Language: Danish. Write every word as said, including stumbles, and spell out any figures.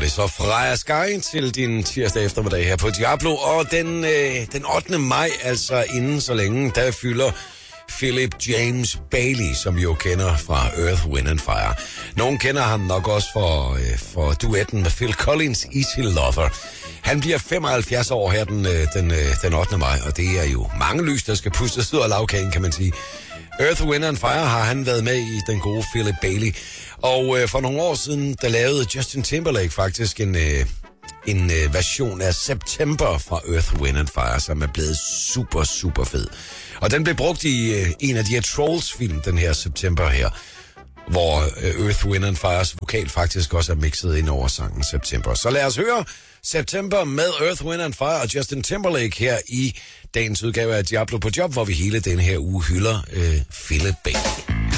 det så Freja Sky til din tirsdag eftermiddag her på Diablo. Og den, øh, den ottende maj, altså inden så længe, der fylder Philip James Bailey, som vi jo kender fra Earth, Wind and Fire. Nogen kender ham nok også for, øh, for duetten med Phil Collins, Easy Lover. Han bliver femoghalvfjerds år her den, øh, den, øh, den ottende maj, og det er jo mange lys, der skal pustes ud af lavkagen, kan man sige. Earth, Wind and Fire har han været med i, den gode Philip Bailey. Og øh, for nogle år siden, der lavede Justin Timberlake faktisk en, øh, en øh, version af September fra Earth, Wind and Fire, som er blevet super, super fed. Og den blev brugt i øh, en af de her Trolls-film, den her September her, hvor øh, Earth, Wind and Fires vokal faktisk også er mixet ind over sangen September. Så lad os høre September med Earth, Wind and Fire og Justin Timberlake her i dagens udgave af Diablo på Job, hvor vi hele denne her uge hylder øh, Philip Bailey.